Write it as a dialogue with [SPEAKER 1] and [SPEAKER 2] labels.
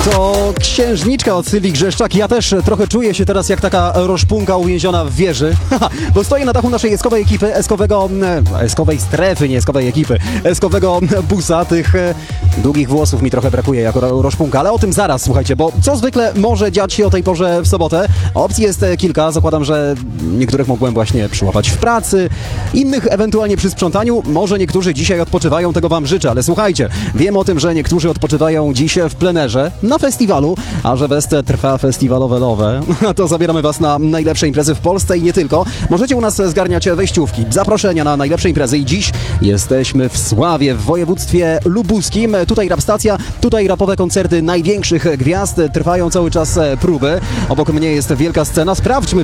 [SPEAKER 1] To księżniczka od Sylwii Grzeszczak. Ja też trochę czuję się teraz jak taka roszpunka uwięziona w wieży, bo stoję na dachu naszej eskowej ekipy, eskowej strefy, nie eskowej ekipy, eskowego busa. Tych długich włosów mi trochę brakuje jako roszpunka, ale o tym zaraz, słuchajcie, bo co zwykle może dziać się o tej porze w sobotę? Opcji jest kilka, zakładam, że niektórych mogłem właśnie przyłapać w pracy, innych ewentualnie przy sprzątaniu, może niektórzy dzisiaj odpoczywają, tego wam życzę, ale słuchajcie, wiem o tym, że niektórzy odpoczywają dziś w plenerze, na festiwalu, a że West trwa festiwalowe lowe, to zabieramy was na najlepsze imprezy w Polsce i nie tylko. Możecie u nas zgarniać wejściówki, zaproszenia na najlepsze imprezy i dziś jesteśmy w Sławie, w województwie lubuskim. Tutaj rap stacja, tutaj rapowe koncerty największych gwiazd, trwają cały czas próby. Obok mnie jest wielka scena, sprawdźmy,